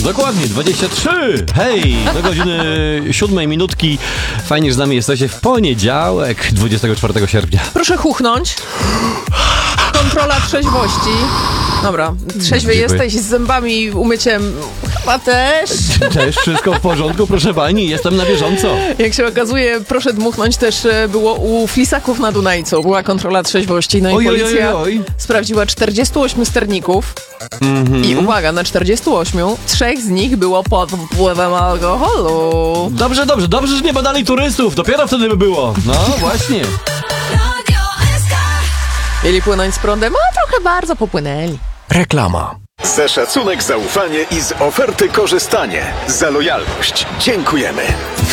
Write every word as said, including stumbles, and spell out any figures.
Dokładnie, dwadzieścia trzy. Hej, do godziny siódmej minutki. Fajnie, że z nami jesteście w poniedziałek, dwudziestego czwartego sierpnia. Proszę chuchnąć. Kontrola trzeźwości. Dobra, trzeźwy Dziękuję. jesteś, z zębami, umyciem chyba też. Też wszystko w porządku, proszę pani, jestem na bieżąco. Jak się okazuje, proszę dmuchnąć, też e, było u Flisaków na Dunajcu. Była kontrola trzeźwości, no i Oj, oj, policja oj, oj. sprawdziła czterdziestu ośmiu sterników. Mhm. I uwaga, na czterdziestu ośmiu trzech z nich było pod wpływem alkoholu. Dobrze, dobrze, dobrze, że nie badali turystów, dopiero wtedy by było. No właśnie. Mieli płynąć z prądem, a trochę bardzo popłynęli. Reklama. Za szacunek, zaufanie i z oferty korzystanie. Za lojalność dziękujemy.